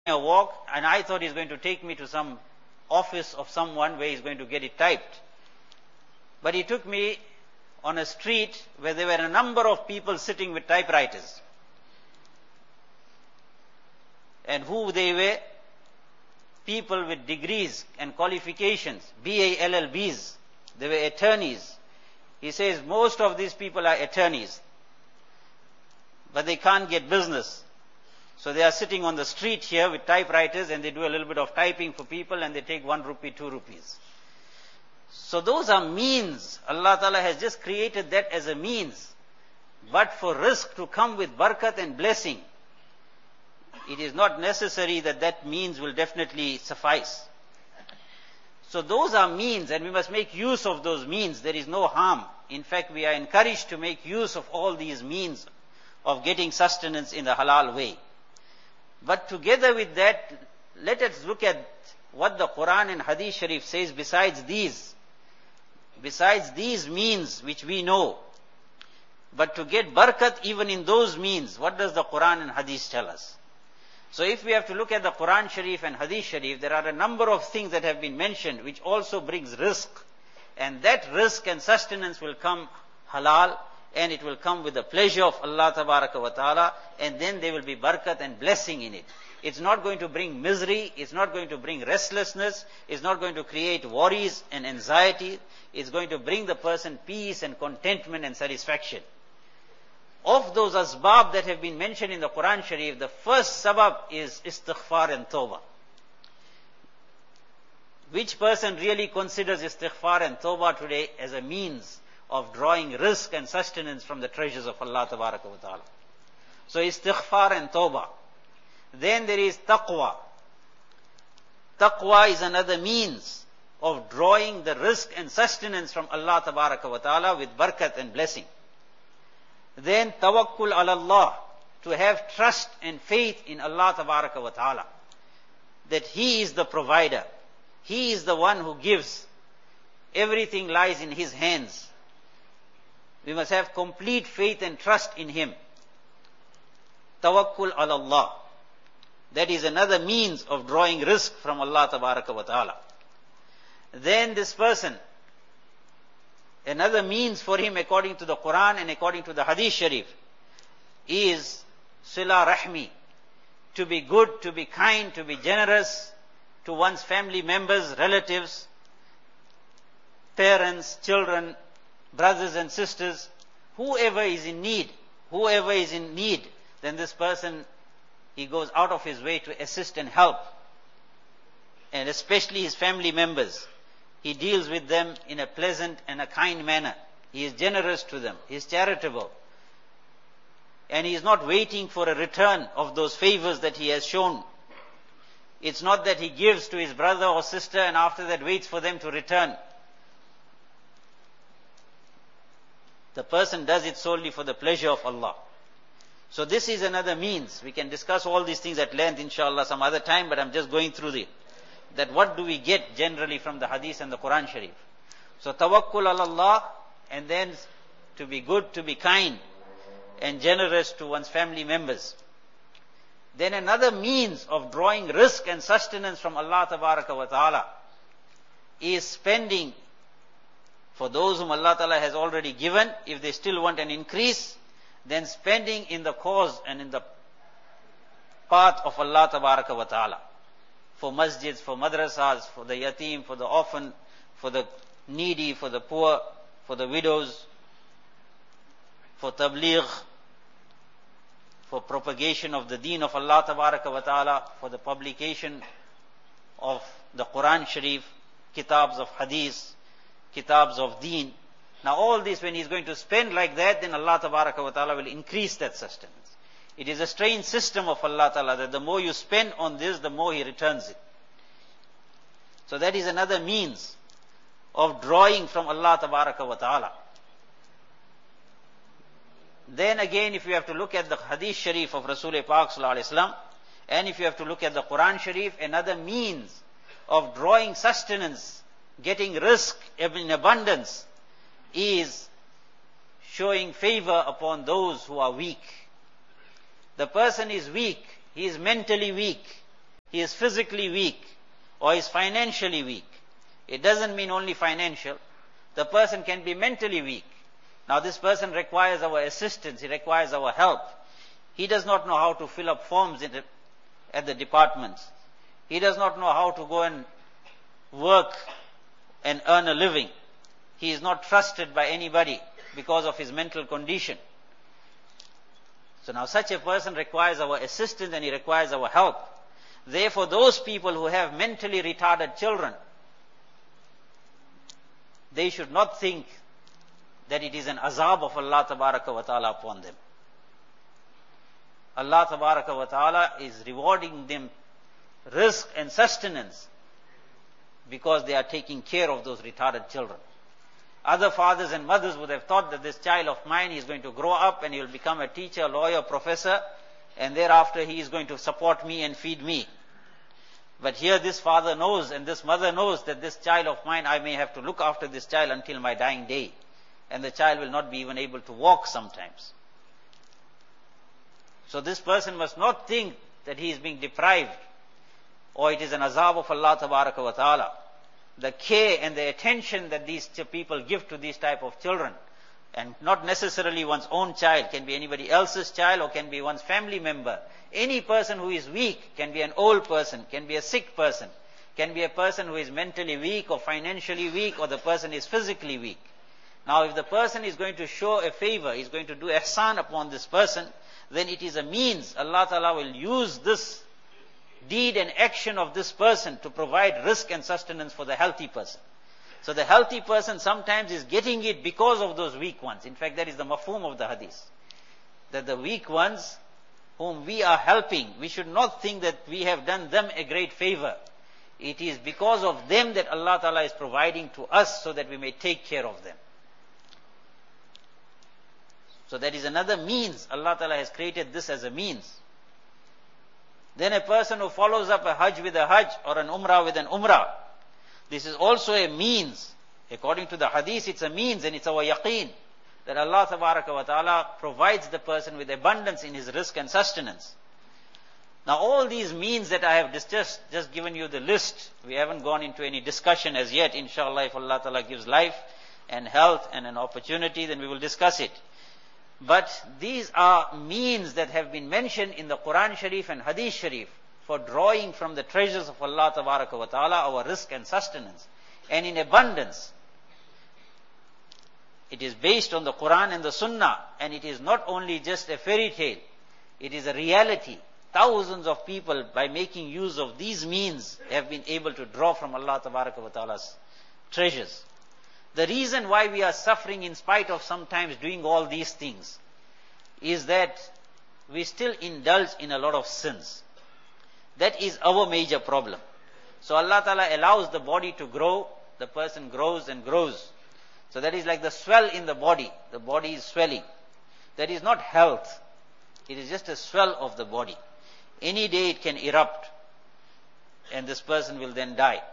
a walk, and I thought he's going to take me to some office of someone where he's going to get it typed. But he took me on a street where there were a number of people sitting with typewriters. And who they were? People with degrees and qualifications, BA, LLBs. They were attorneys. He says most of these people are attorneys, but they can't get business. So they are sitting on the street here with typewriters, and they do a little bit of typing for people, and they take 1 rupee, 2 rupees. So those are means. Allah Ta'ala has just created that as a means. But for rizq to come with barakat and blessing, it is not necessary that that means will definitely suffice. So those are means, and we must make use of those means. There is no harm. In fact, we are encouraged to make use of all these means of getting sustenance in the halal way. But together with that, let us look at what the Quran and Hadith Sharif says besides these means which we know. But to get barakat even in those means, what does the Quran and Hadith tell us? So if we have to look at the Quran Sharif and Hadith Sharif, there are a number of things that have been mentioned which also brings rizq. And that rizq and sustenance will come halal, and it will come with the pleasure of Allah Tabaraka wa Ta'ala, and then there will be barakat and blessing in it. It's not going to bring misery, it's not going to bring restlessness, it's not going to create worries and anxiety, it's going to bring the person peace and contentment and satisfaction. Of those asbab that have been mentioned in the Quran Sharif, the first sabab is istighfar and tawbah. Which person really considers istighfar and tawbah today as a means of drawing rizq and sustenance from the treasures of Allah Tabaraka wa Ta'ala? So istighfar and tawbah. Then there is taqwa. Taqwa is another means of drawing the rizq and sustenance from Allah Tabaraka wa Ta'ala with barakat and blessing. Then tawakkul ala Allah, to have trust and faith in Allah Tabaraka wa Ta'ala, that He is the provider, He is the one who gives, everything lies in His hands. We must have complete faith and trust in Him. Tawakkul ala Allah. That is another means of drawing rizq from Allah Tabaraka wa Ta'ala. Then this person, another means for him according to the Quran and according to the Hadith Sharif is sila rahmi. To be good, to be kind, to be generous to one's family members, relatives, parents, children, brothers and sisters, whoever is in need, then this person, he goes out of his way to assist and help. And especially his family members. He deals with them in a pleasant and a kind manner. He is generous to them. He is charitable. And he is not waiting for a return of those favors that he has shown. It's not that he gives to his brother or sister and after that waits for them to return. The person does it solely for the pleasure of Allah. So this is another means. We can discuss all these things at length, inshallah, some other time, but I'm just going through that what do we get generally from the Hadith and the Quran Sharif. So tawakkul ala Allah, and then to be good, to be kind, and generous to one's family members. Then another means of drawing rizq and sustenance from Allah Tabaraka wa Ta'ala is spending for those whom Allah Ta'ala has already given. If they still want an increase, then spending in the cause and in the path of Allah Tabaraka wa Ta'ala. For masjids, for madrasas, for the yatim, for the orphan, for the needy, for the poor, for the widows, for tabligh, for propagation of the deen of Allah Tabaraka wa Ta'ala, for the publication of the Quran Sharif, kitabs of hadith, kitabs of deen. Now all this, when he's going to spend like that, then Allah Tabaraka wa Ta'ala will increase that sustenance. It is a strange system of Allah Ta'ala that the more you spend on this, the more He returns it. So that is another means of drawing from Allah Tabaraka wa Ta'ala. Then again, if you have to look at the Hadith Sharif of Rasul Pak Sallallahu Alaihi Wasallam, and if you have to look at the Quran Sharif, another means of drawing sustenance, getting rizq in abundance, is showing favor upon those who are weak. The person is weak, he is mentally weak, he is physically weak or is financially weak. It doesn't mean only financial. The person can be mentally weak. Now this person requires our assistance, he requires our help. He does not know how to fill up forms at the departments. He does not know how to go and work and earn a living. He is not trusted by anybody because of his mental condition. So now such a person requires our assistance and he requires our help. Therefore, those people who have mentally retarded children, they should not think that it is an azab of Allah Tabaraka wa Ta'ala upon them. Allah Tabaraka wa Ta'ala is rewarding them rizq and sustenance because they are taking care of those retarded children. Other fathers and mothers would have thought that this child of mine is going to grow up and he will become a teacher, lawyer, professor, and thereafter he is going to support me and feed me. But here this father knows and this mother knows that this child of mine, I may have to look after this child until my dying day. And the child will not be even able to walk sometimes. So this person must not think that he is being deprived or it is an azab of Allah Tabaraka wa Ta'ala. The care and the attention that these people give to these type of children, and not necessarily one's own child, can be anybody else's child or can be one's family member. Any person who is weak, can be an old person, can be a sick person, can be a person who is mentally weak or financially weak, or the person is physically weak. Now if the person is going to show a favor, is going to do ihsan upon this person, then it is a means. Allah Ta'ala will use this deed and action of this person to provide rizq and sustenance for the healthy person. So the healthy person sometimes is getting it because of those weak ones. In fact, that is the mafhum of the hadith. That the weak ones whom we are helping, we should not think that we have done them a great favor. It is because of them that Allah Ta'ala is providing to us so that we may take care of them. So that is another means. Allah Ta'ala has created this as a means. Then a person who follows up a hajj with a hajj or an umrah with an umrah, this is also a means. According to the hadith, it's a means and it's our yaqeen that Allah Tabaraka wa Ta'ala provides the person with abundance in his rizq and sustenance. Now all these means that I have just given you the list, we haven't gone into any discussion as yet. Inshallah, if Allah Ta'ala gives life and health and an opportunity, then we will discuss it. But these are means that have been mentioned in the Quran Sharif and Hadith Sharif for drawing from the treasures of Allah Tabaraka wa Ta'ala our rizq and sustenance, and in abundance. It is based on the Quran and the Sunnah, and it is not only just a fairy tale, it is a reality. Thousands of people, by making use of these means, have been able to draw from Allah Tabaraka wa Ta'ala's treasures. The reason why we are suffering in spite of sometimes doing all these things is that we still indulge in a lot of sins. That is our major problem. So Allah Ta'ala allows the body to grow, the person grows and grows. So that is like the swell in the body is swelling. That is not health, it is just a swell of the body. Any day it can erupt and this person will then die.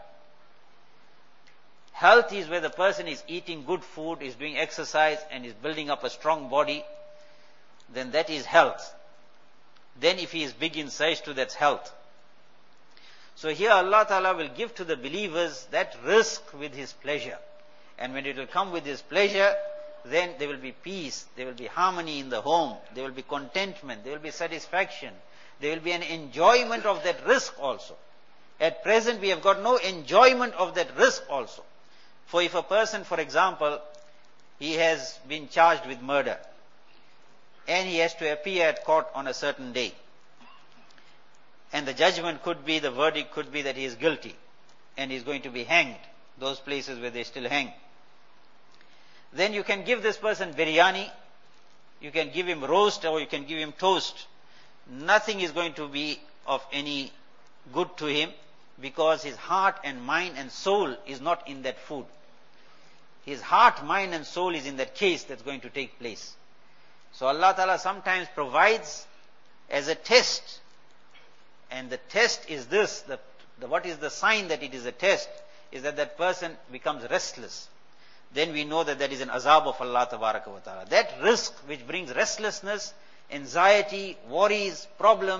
Health is where the person is eating good food, is doing exercise and is building up a strong body, then that is health. Then if he is big in size too, that's health. So here Allah Ta'ala will give to the believers that rizq with His pleasure. And when it will come with His pleasure, then there will be peace, there will be harmony in the home, there will be contentment, there will be satisfaction, there will be an enjoyment of that rizq also. At present we have got no enjoyment of that rizq also. For if a person, for example, he has been charged with murder and he has to appear at court on a certain day, and the judgment could be, the verdict could be that he is guilty and he is going to be hanged, those places where they still hang. Then you can give this person biryani, you can give him roast or you can give him toast. Nothing is going to be of any good to him because his heart and mind and soul is not in that food. His heart, mind and soul is in that case that's going to take place. So Allah Ta'ala sometimes provides as a test. And the test is this, what is the sign that it is a test, is that that person becomes restless. Then we know that that is an azab of Allah Tabaraka wa Ta'ala. That rizq which brings restlessness, anxiety, worries, problems,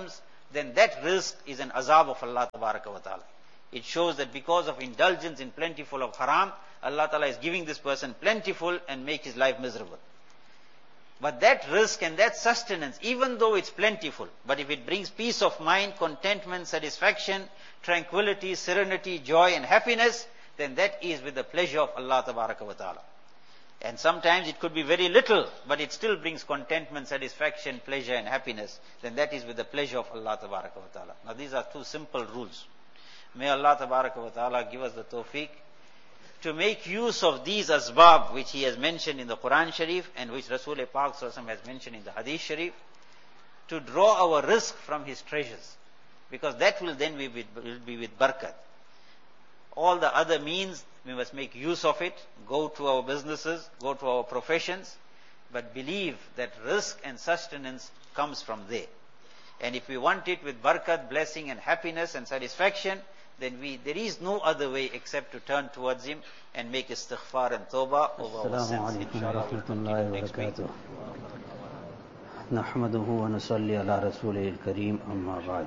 then that rizq is an azab of Allah tabaraka wa ta'ala. It shows that because of indulgence in plentiful of haram, Allah ta'ala is giving this person plentiful and make his life miserable. But that rizq and that sustenance, even though it's plentiful, but if it brings peace of mind, contentment, satisfaction, tranquility, serenity, joy and happiness, then that is with the pleasure of Allah tabaraka wa ta'ala. And sometimes it could be very little, but it still brings contentment, satisfaction, pleasure and happiness. Then that is with the pleasure of Allah tabaraka wa ta'ala. Now these are two simple rules. May Allah tabaraka wa ta'ala give us the tawfiq to make use of these asbab which He has mentioned in the Quran Sharif and which Rasul Pak Sallallahu Alaihi Wasallam has mentioned in the Hadith Sharif, to draw our rizq from His treasures. Because that will then be with barakat. All the other means, we must make use of it, go to our businesses, go to our professions, but believe that rizq and sustenance comes from there. And if we want it with barakat, blessing and happiness and satisfaction, then there is no other way except to turn towards Him and make istighfar and tawbah over our sins. Inshallah, we'll continue next week. نحمده ونصلي على رسوله الكريم أما بعد.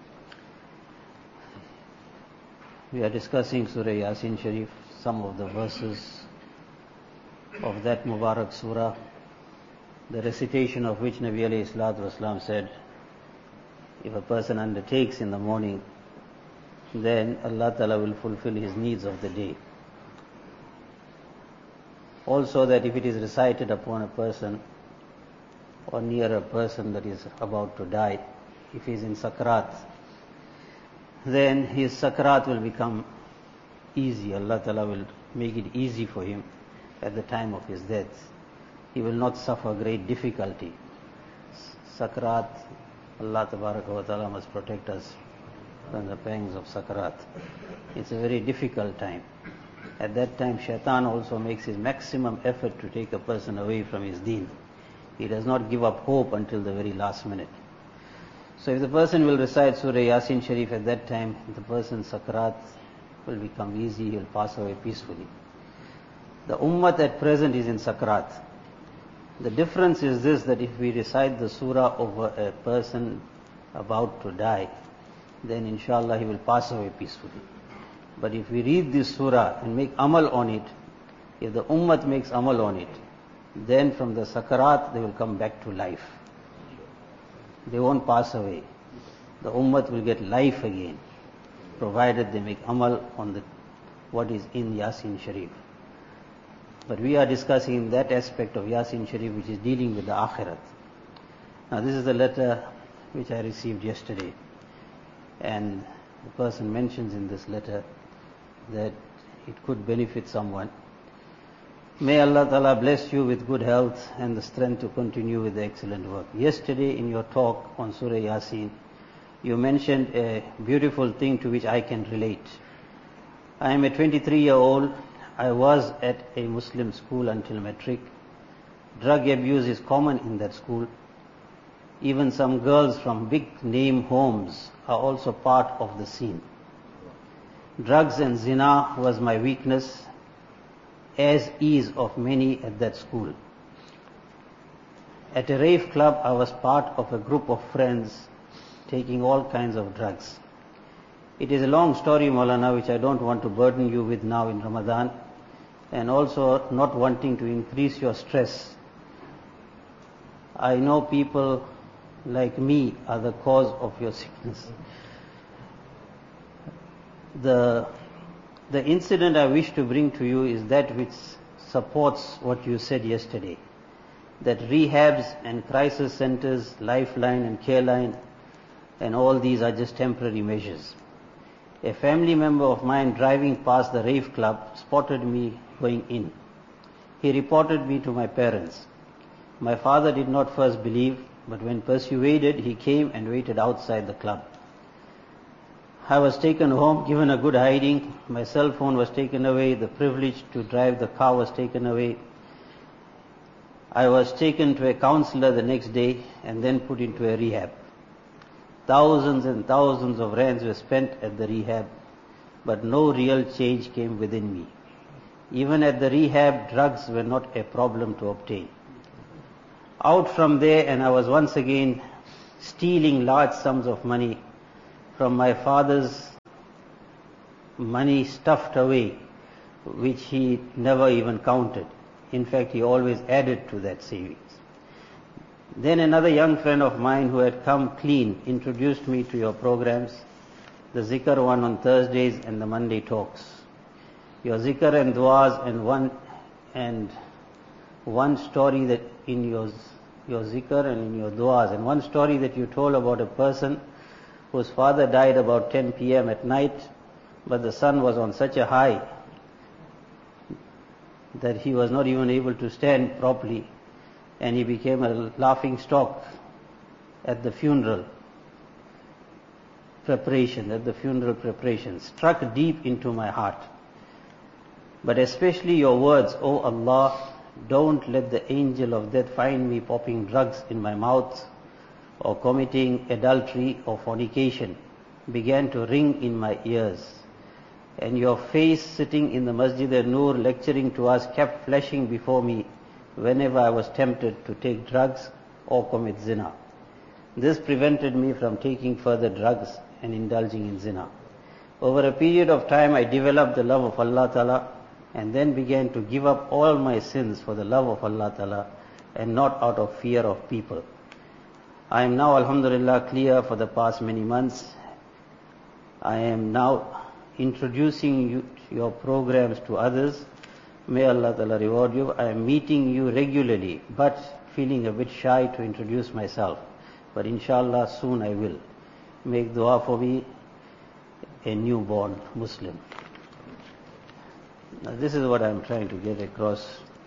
We are discussing Surah Yasin Sharif, some of the verses of that Mubarak Surah, the recitation of which Nabi alayhi salatu wasalam said, if a person undertakes in the morning, then Allah Ta'ala will fulfill his needs of the day. Also that if it is recited upon a person or near a person that is about to die, if he is in sakrat, then his sakrat will become easy. Allah Ta'ala will make it easy for him at the time of his death. He will not suffer great difficulty. Sakrat, Allah Ta'ala must protect us from the pangs of sakrat. It's a very difficult time. At that time, shaitan also makes his maximum effort to take a person away from his deen. He does not give up hope until the very last minute. So if the person will recite Surah Yasin Sharif at that time, the person's sakrat will become easy, he will pass away peacefully. The ummah at present is in sakrat. The difference is this, that if we recite the surah over a person about to die, then inshallah he will pass away peacefully. But if we read this surah and make amal on it, if the ummah makes amal on it, then from the sakarat they will come back to life. They won't pass away. The ummah will get life again, provided they make amal on what is in Yasin Sharif. But we are discussing that aspect of Yasin Sharif which is dealing with the akhirat. Now this is the letter which I received yesterday. And the person mentions in this letter that it could benefit someone. May Allah Ta'ala bless you with good health and the strength to continue with the excellent work. Yesterday in your talk on Surah Yasin, you mentioned a beautiful thing to which I can relate. I am a 23-year-old. I was at a Muslim school until matric. Drug abuse is common in that school. Even some girls from big name homes are also part of the scene. Drugs and zina was my weakness, as is of many at that school. At a rave club, I was part of a group of friends taking all kinds of drugs. It is a long story, Maulana, which I don't want to burden you with now in Ramadan, and also not wanting to increase your stress. I know people like me are the cause of your sickness. The incident I wish to bring to you is that which supports what you said yesterday, that rehabs and crisis centers, Lifeline and Careline, and all these are just temporary measures. A family member of mine driving past the rave club spotted me going in. He reported me to my parents. My father did not first believe, but when persuaded, he came and waited outside the club. I was taken home, given a good hiding. My cell phone was taken away. The privilege to drive the car was taken away. I was taken to a counselor the next day and then put into a rehab. Thousands and thousands of rands were spent at the rehab, but no real change came within me. Even at the rehab, drugs were not a problem to obtain. Out from there, and I was once again stealing large sums of money from my father's money stuffed away, which he never even counted. In fact, he always added to that savings. Then another young friend of mine who had come clean introduced me to your programs, the zikr one on Thursdays and the Monday talks. Your zikr and du'as and one story that in your zikr and in your du'as, and one story that you told about a person whose father died about 10 p.m. at night, but the sun was on such a high that he was not even able to stand properly, and he became a laughing stock at the funeral preparation, struck deep into my heart. But especially your words, "O Allah, don't let the angel of death find me popping drugs in my mouth or committing adultery or fornication," began to ring in my ears. And your face sitting in the Masjid al-Nur lecturing to us kept flashing before me whenever I was tempted to take drugs or commit zina. This prevented me from taking further drugs and indulging in zina. Over a period of time I developed the love of Allah Ta'ala and then began to give up all my sins for the love of Allah Ta'ala and not out of fear of people. I am now, alhamdulillah, clear for the past many months. I am now introducing your programs to others. May Allah Ta'ala reward you. I am meeting you regularly, but feeling a bit shy to introduce myself. But inshallah soon I will. Make dua for me, a newborn Muslim. Now this is what I am trying to get across,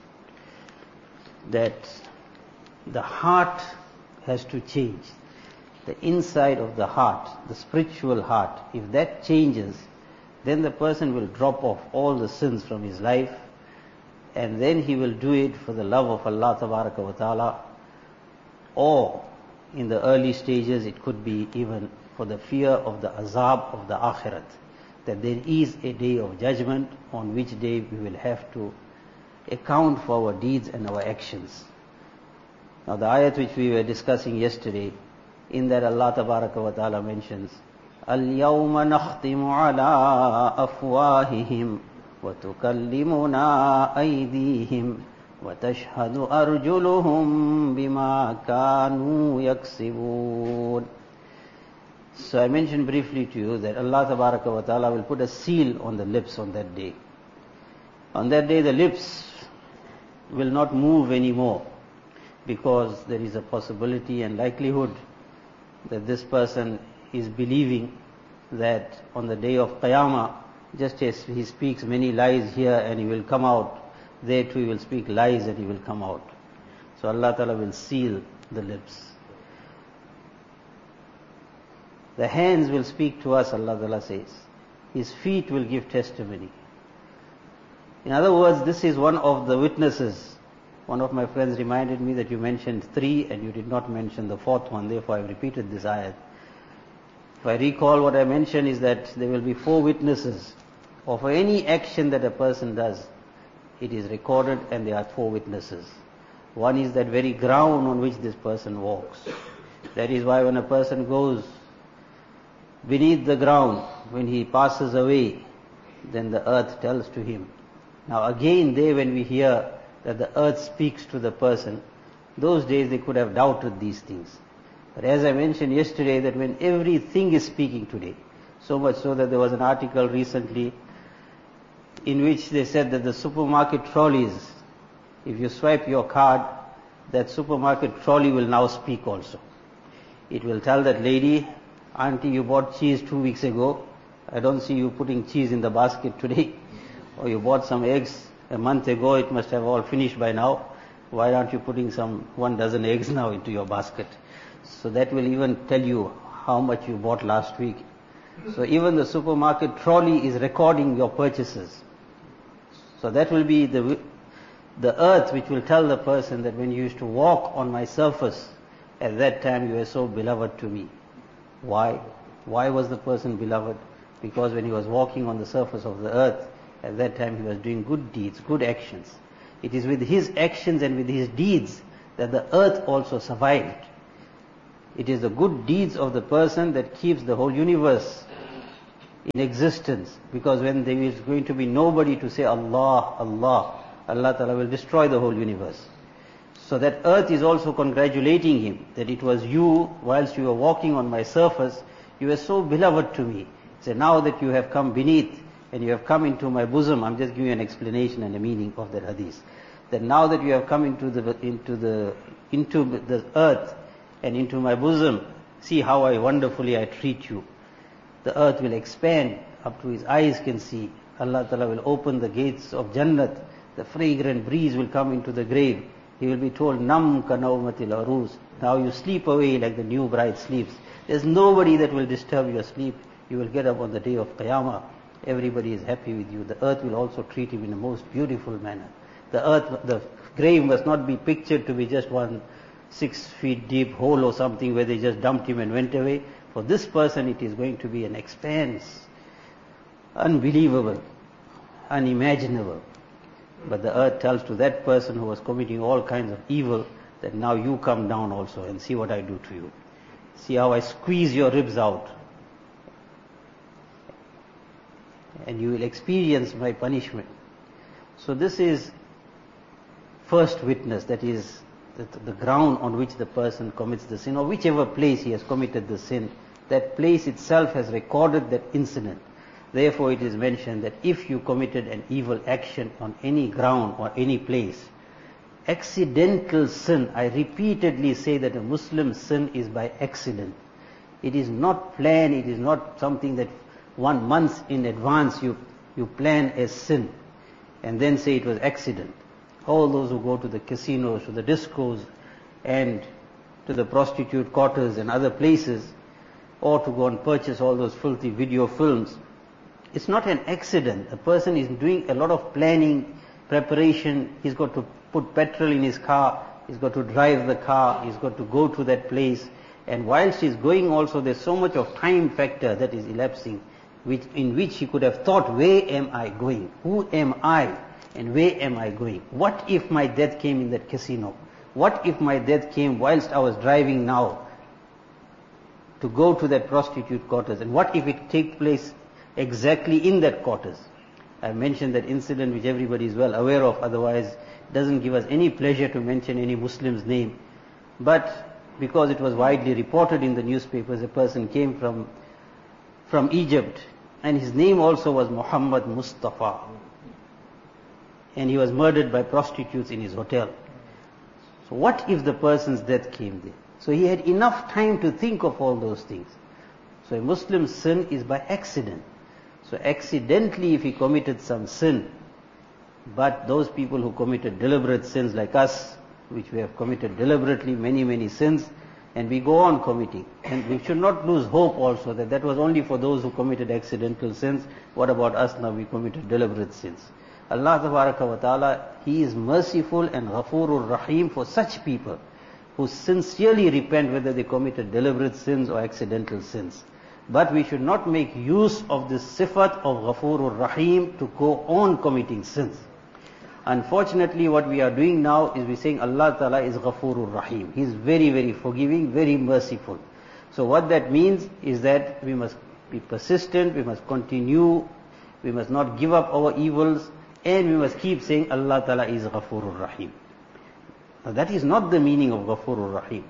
that the heart has to change. The inside of the heart, the spiritual heart, if that changes, then the person will drop off all the sins from his life, and then he will do it for the love of Allah Tabaraka wa Ta'ala, or in the early stages it could be even for the fear of the azab of the akhirat, that there is a day of judgment on which day we will have to account for our deeds and our actions. Now the ayat which we were discussing yesterday, in that Allah Tabaraka wa Ta'ala mentions, اليوم نختم على أفواههم وتكلمنا أيديهم وتشهد أرجلهم بما كانوا يكسبون. So I mentioned briefly to you that Allah Tabaraka wa Ta'ala will put a seal on the lips on that day. On that day the lips will not move anymore, because there is a possibility and likelihood that this person is believing that on the day of Qiyamah, just as he speaks many lies here and he will come out, there too he will speak lies and he will come out. So Allah Ta'ala will seal the lips. The hands will speak to us, Allah Ta'ala says. His feet will give testimony. In other words, this is one of the witnesses. One of my friends reminded me that you mentioned 3 and you did not mention the 4th one, therefore I repeated this ayat. If I recall, what I mentioned is that there will be 4 witnesses. Or for any action that a person does, it is recorded and there are 4 witnesses. One is that very ground on which this person walks. That is why when a person goes beneath the ground, when he passes away, then the earth tells to him. Now again there, when we hear that the earth speaks to the person, those days they could have doubted these things. But as I mentioned yesterday, that when everything is speaking today, so much so that there was an article recently in which they said that the supermarket trolleys, if you swipe your card, that supermarket trolley will now speak also. It will tell that lady, "Auntie, you bought cheese 2 weeks ago. I don't see you putting cheese in the basket today. Or you bought some eggs a month ago, it must have all finished by now. Why aren't you putting 1 dozen eggs now into your basket?" So that will even tell you how much you bought last week. So even the supermarket trolley is recording your purchases. So that will be the earth which will tell the person that when you used to walk on my surface, at that time you were so beloved to me. Why? Why was the person beloved? Because when he was walking on the surface of the earth, at that time he was doing good deeds, good actions. It is with his actions and with his deeds that the earth also survived. It is the good deeds of the person that keeps the whole universe in existence. Because when there is going to be nobody to say Allah, Allah, Allah Ta'ala will destroy the whole universe. So that earth is also congratulating him that it was you, whilst you were walking on my surface, you were so beloved to me. So now that you have come beneath and you have come into my bosom, I'm just giving you an explanation and a meaning of that hadith. That now that you have come into the earth and into my bosom, see how wonderfully I treat you. The earth will expand up to his eyes can see. Allah Ta'ala will open the gates of Jannat. The fragrant breeze will come into the grave. He will be told, Nam ka nawmatil aruz. Now you sleep away like the new bride sleeps. There's nobody that will disturb your sleep. You will get up on the day of Qiyamah. Everybody is happy with you. The earth will also treat him in a most beautiful manner. The grave must not be pictured to be just one 6 feet deep hole or something where they just dumped him and went away. For this person it is going to be an expanse, unbelievable, unimaginable. But the earth tells to that person who was committing all kinds of evil that now you come down also and see what I do to you. See how I squeeze your ribs out. And you will experience my punishment. So this is first witness, that is the ground on which the person commits the sin, or whichever place he has committed the sin, that place itself has recorded that incident. Therefore it is mentioned that if you committed an evil action on any ground or any place, accidental sin, I repeatedly say that a Muslim sin is by accident. It is not planned, it is not something that 1 month in advance you plan as sin and then say it was accident. All those who go to the casinos, to the discos and to the prostitute quarters and other places, or to go and purchase all those filthy video films, it's not an accident. A person is doing a lot of planning, preparation. He's got to put petrol in his car, he's got to drive the car, he's got to go to that place. And whilst he's going also, there's so much of time factor that is elapsing, in which he could have thought, where am I going? Who am I? And where am I going? What if my death came in that casino? What if my death came whilst I was driving now to go to that prostitute quarters? And what if it take place exactly in that quarters? I mentioned that incident which everybody is well aware of, otherwise it doesn't give us any pleasure to mention any Muslim's name. But because it was widely reported in the newspapers, a person came from Egypt, and his name also was Muhammad Mustafa. And he was murdered by prostitutes in his hotel. So what if the person's death came there? So he had enough time to think of all those things. So a Muslim's sin is by accident. So accidentally if he committed some sin, but those people who committed deliberate sins like us, which we have committed deliberately many sins, and we go on committing. And we should not lose hope also that was only for those who committed accidental sins. What about us now? We committed deliberate sins. Allah Tabaraka wa Ta'ala, He is merciful and Ghafurur Rahim for such people who sincerely repent whether they committed deliberate sins or accidental sins. But we should not make use of this sifat of Ghafurur Rahim to go on committing sins. Unfortunately, what we are doing now is we're saying Allah Ta'ala is Ghafurur Rahim. He is very forgiving, very merciful. So what that means is that we must be persistent, we must continue, we must not give up our evils, and we must keep saying Allah Ta'ala is Ghafurur Rahim. Now that is not the meaning of Ghafurur Rahim.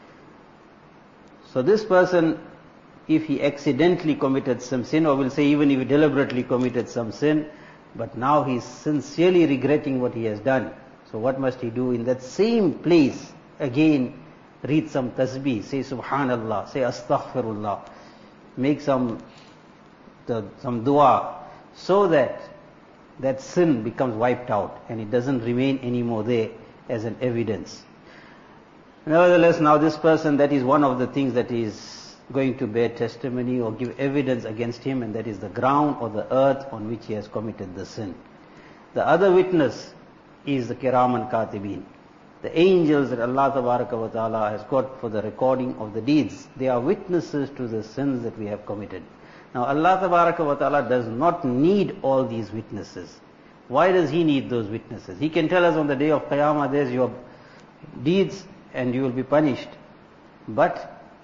So this person, if he accidentally committed some sin, or we'll say even if he deliberately committed some sin, but now he is sincerely regretting what he has done. So what must he do? In that same place, again, read some tasbih, say Subhanallah, say Astaghfirullah, make some dua, so that that sin becomes wiped out and it doesn't remain anymore there as an evidence. Nevertheless, now this person, that is one of the things that is going to bear testimony or give evidence against him, and that is the ground or the earth on which he has committed the sin. The other witness is the Kiraman Katibin, the angels that Allah Tabaraka wa Ta'ala has got for the recording of the deeds. They are witnesses to the sins that we have committed. Now Allah Tabaraka wa Ta'ala does not need all these witnesses. Why does He need those witnesses? He can tell us on the day of Qiyamah, there's your deeds and you will be punished. But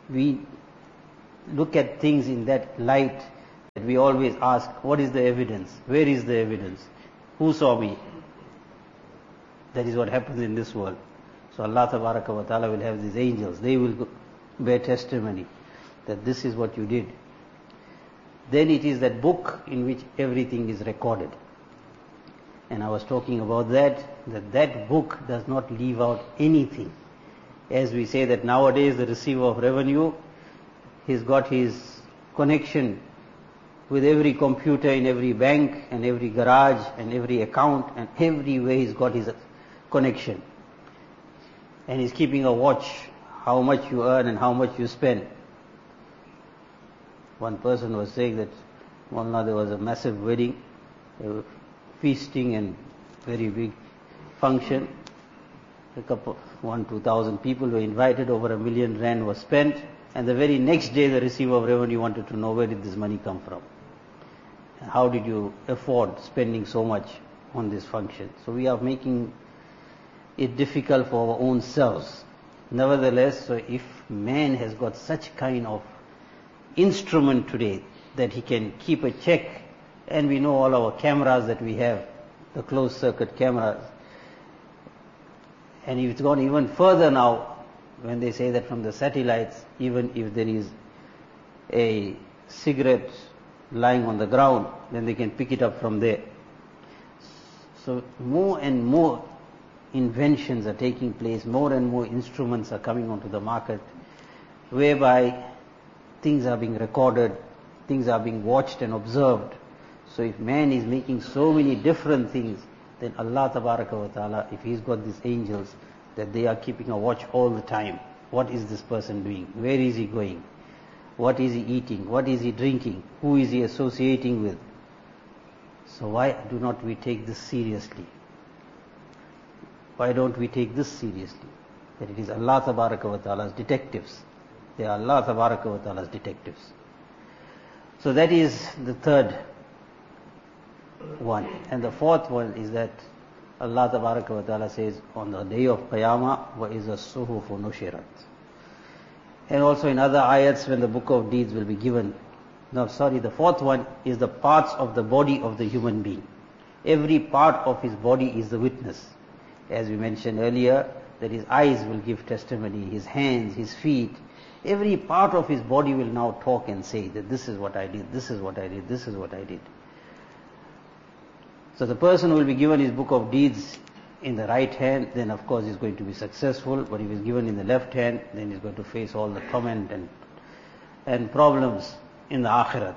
we look at things in that light, that we always ask, what is the evidence? Where is the evidence? Who saw me? That is what happens in this world. So Allah Tabaraka wa Ta'ala will have these angels. They will bear testimony that this is what you did. Then it is that book in which everything is recorded. And I was talking about that book does not leave out anything. As we say that nowadays the receiver of revenue, he's got his connection with every computer in every bank and every garage and every account, and everywhere he's got his connection. And he's keeping a watch how much you earn and how much you spend. One person was saying that, Wallah, there was a massive wedding, feasting and very big function. 1,000-2,000 people were invited, over R1 million was spent, and the very next day the receiver of revenue wanted to know where did this money come from. How did you afford spending so much on this function? So we are making it difficult for our own selves. Nevertheless, so if man has got such kind of instrument today that he can keep a check, and we know all our cameras that we have, the closed circuit cameras, and it's gone even further now when they say that from the satellites, even if there is a cigarette lying on the ground, then they can pick it up from there. So more and more inventions are taking place, more and more instruments are coming onto the market, whereby things are being recorded, things are being watched and observed. So if man is making so many different things, then Allah Tabaraka wa Ta'ala, if he's got these angels, that they are keeping a watch all the time. What is this person doing? Where is he going? What is he eating? What is he drinking? Who is he associating with? So why do not we take this seriously? Why don't we take this seriously? That it is Allah Tabaraka wa Ta'ala's detectives. They are Allah Tabaraka wa Ta'ala's detectives. So that is the third one. And the fourth one is that Allah Tabaraka wa Ta'ala says on the day of Qiyamah, وَإِذَا الصُّحُفُ نُشِرَتْ. And also in other ayats when the book of deeds will be given. The fourth one is the parts of the body of the human being. Every part of his body is the witness. As we mentioned earlier, that his eyes will give testimony, his hands, his feet. Every part of his body will now talk and say that this is what I did, this is what I did, this is what I did. So the person will be given his book of deeds in the right hand, then of course he's going to be successful. But if he's given in the left hand, then he's going to face all the torment and problems in the akhirat.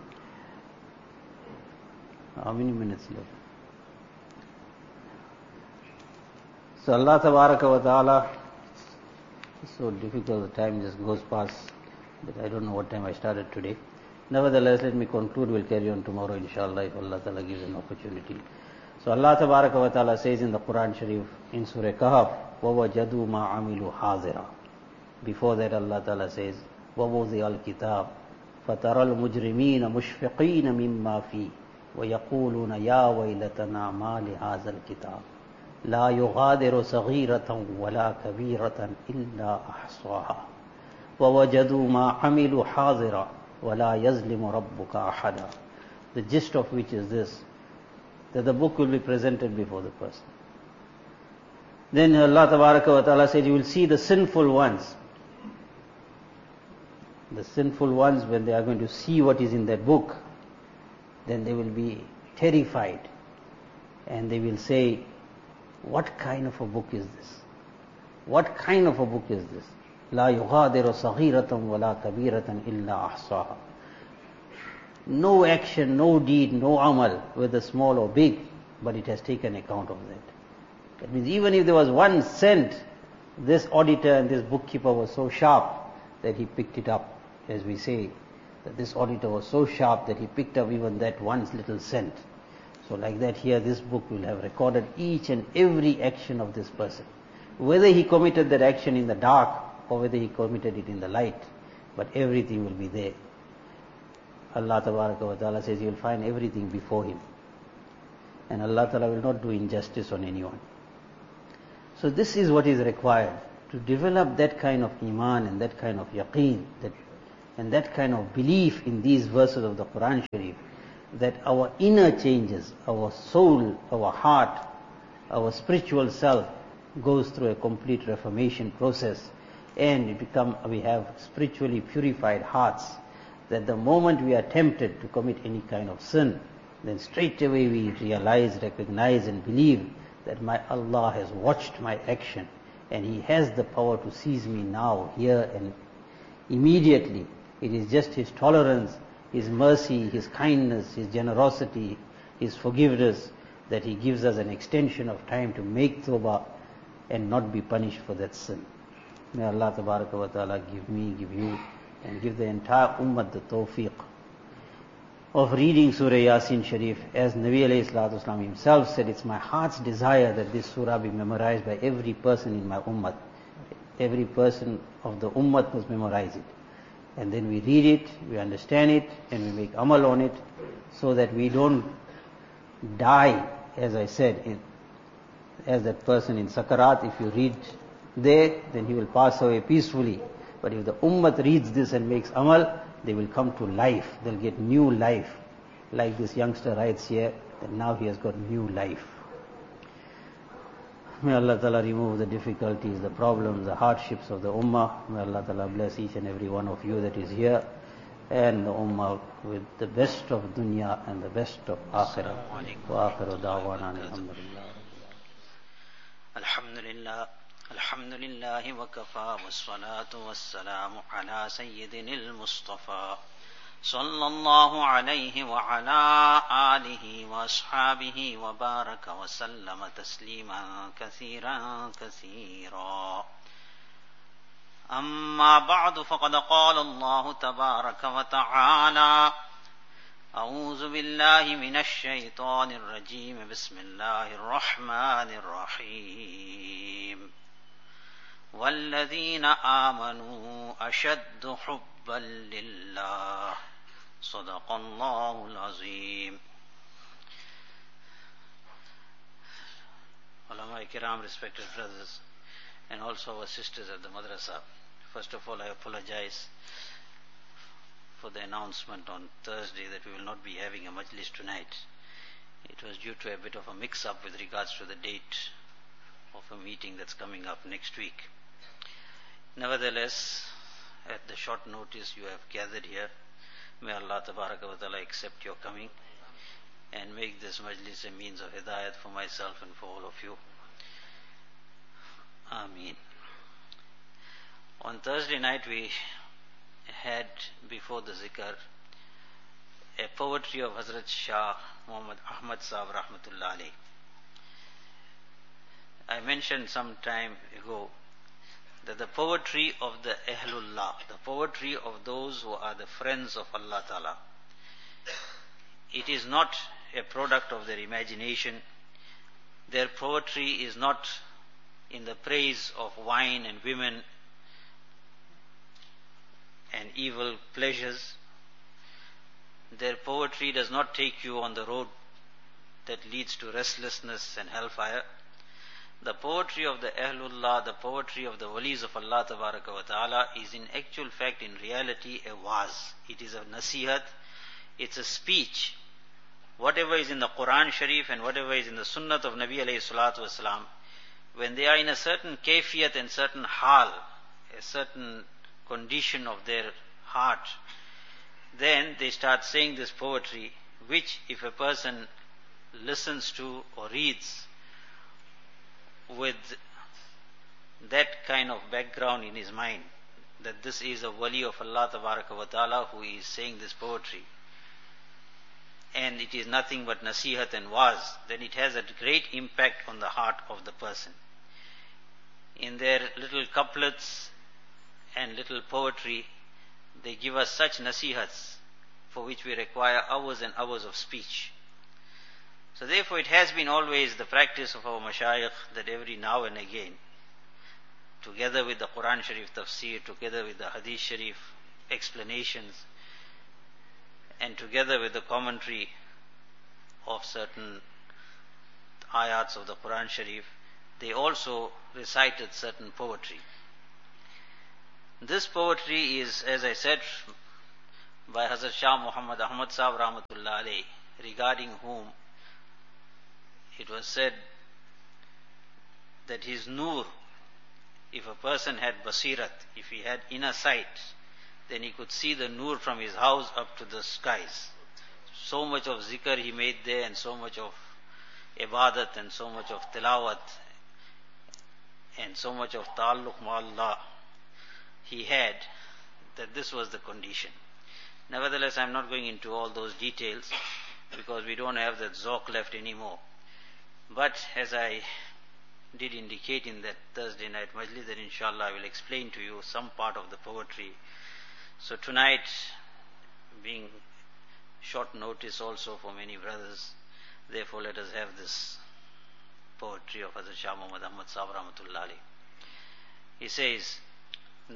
How many minutes left? So Allah Tabaraka wa Ta'ala, it's so difficult, the time just goes past, but I don't know what time I started today. Nevertheless, let me conclude, we'll carry on tomorrow inshallah if Allah Ta'ala gives an opportunity. So Allah Tabaraka wa Ta'ala says in the Quran Sharif, in Surah Kahf, وَوَجَدُوا مَا عَمِلُوا حَاضِرًا. Before that Allah Ta'ala says, وَوُضِعَ الْكِتَابِ فَتَرَى الْمُجْرِمِينَ مُشْفِقِينَ مِمَّا فِيهِ وَيَقُولُونَ يَا وَيْلَتَنَا مَا لِهَذَا الْكِتَابِ لَا يُغَادِرُ صَغِيرَةً وَلَا كَبِيرَةً إِلَّا أَحْصَاهَا وَوَجَدُوا مَا عَمِلُوا حَاضِرًا وَلَا يَظْلِمُ رَبُّكَ أَحَدًا. The gist of which is this, that the book will be presented before the person. Then Allah Tabaraka wa Ta'ala said, you will see the sinful ones. The sinful ones, when they are going to see what is in that book, then they will be terrified. And they will say, what kind of a book is this? What kind of a book is this? لا يغادر صغيرة ولا كبيرة إلا أحصاها. No action, no deed, no amal, whether small or big, but it has taken account of that. That means even if there was 1 cent, this auditor and this bookkeeper was so sharp that he picked it up. As we say, that this auditor was so sharp that he picked up even that 1 little cent. So like that here, this book will have recorded each and every action of this person. Whether he committed that action in the dark, or whether he committed it in the light, but everything will be there. Allah Tabaraka wa Ta'ala says you will find everything before him. And Allah Ta'ala will not do injustice on anyone. So this is what is required. to develop that kind of iman and that kind of yaqeen, and that kind of belief in these verses of the Quran Sharif, that our inner changes, our soul, our heart, our spiritual self goes through a complete reformation process, and we have spiritually purified hearts, that the moment we are tempted to commit any kind of sin, then straight away we realize, recognize and believe that my Allah has watched my action and He has the power to seize me now, here and immediately. It is just His tolerance, His mercy, His kindness, His generosity, His forgiveness, that He gives us an extension of time to make tawbah and not be punished for that sin. May Allah Tabaraka wa Ta'ala give me, give you, and give the entire ummah the tawfiq of reading Surah Yasin Sharif. As Nabi alayhi salatu wasalam himself said, it's my heart's desire that this surah be memorized by every person in my ummah. Every person of the ummah must memorize it. And then we read it, we understand it, and we make amal on it, so that we don't die, as I said, as that person in Sakarat. If you read there, then he will pass away peacefully. But if the ummah reads this and makes amal, they will come to life. They'll get new life. Like this youngster writes here, that now he has got new life. May Allah Ta'ala remove the difficulties, the problems, the hardships of the ummah. May Allah Ta'ala bless each and every one of you that is here, and the ummah with the best of dunya and the best of akhirah. Wa akhiru da'wana alhamdulillah. Alhamdulillah. الحمد لله وكفى والصلاة والسلام على سيدنا المصطفى صلى الله عليه وعلى آله وأصحابه وبارك وسلم تسليما كثيرا كثيرا. أما بعد، فقد قال الله تبارك وتعالى: أعوذ بالله من الشيطان الرجيم، بسم الله الرحمن الرحيم. والذين آمنوا أشد حبا لله. صدق الله العظيم. Ulama Kiram, respected brothers, and also our sisters at the madrasa. First of all, I apologize for the announcement on Thursday that we will not be having a majlis tonight. It was due to a bit of a mix-up with regards to the date of a meeting that's coming up next week. Nevertheless, at the short notice you have gathered here, may Allah Tabaraka wa Ta'ala accept your coming and make this majlis a means of hidayat for myself and for all of you. Ameen. On Thursday night we had, before the zikr, a poetry of Hazrat Shah Muhammad Ahmad Sahib Rahmatullah Alayh. I mentioned some time ago that the poetry of the Ahlullah, the poetry of those who are the friends of Allah Ta'ala, it is not a product of their imagination. Their poetry is not in the praise of wine and women and evil pleasures. Their poetry does not take you on the road that leads to restlessness and hellfire. The poetry of the Ahlullah, the poetry of the Walis of Allah Tabaraka wa Ta'ala is in actual fact, in reality, a waz. It is a nasihat, it's a speech. Whatever is in the Quran Sharif and whatever is in the Sunnat of Nabi alayhi salatu wasalam, when they are in a certain kayfiyat and certain hal, a certain condition of their heart, then they start saying this poetry, which if a person listens to or reads with that kind of background in his mind, that this is a wali of Allah Tabaraka wa Ta'ala who is saying this poetry, and it is nothing but nasihat and waz, then it has a great impact on the heart of the person. In their little couplets and little poetry, they give us such nasihats for which we require hours and hours of speech. So therefore it has been always the practice of our mashayikh that every now and again, together with the Quran Sharif tafsir, together with the Hadith Sharif explanations, and together with the commentary of certain ayats of the Quran Sharif, they also recited certain poetry. This poetry is, as I said, by Hazrat Shah Muhammad Ahmad Sahib Rahmatullah Alayh, regarding whom it was said that his nur, if a person had basirat, if he had inner sight, then he could see the nur from his house up to the skies. So much of zikr he made there, and so much of ibadat, and so much of tilawat, and so much of ta'alluq ma'allah he had, that this was the condition. Nevertheless, I am not going into all those details, because we don't have that zawq left anymore. But as I did indicate in that Thursday night majlis, that inshallah I will explain to you some part of the poetry. So tonight, being short notice also for many brothers, therefore let us have this poetry of Hazrat Shah Muhammad Ahmad Sahib Rahmatullah Alayh. He says,